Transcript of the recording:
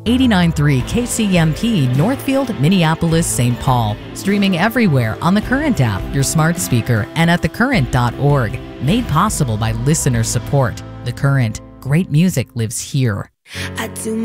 89.3 KCMP, Northfield, Minneapolis, St. Paul. Streaming everywhere on the Current app, your smart speaker, and at thecurrent.org. Made possible by listener support. The Current. Great music lives here. I do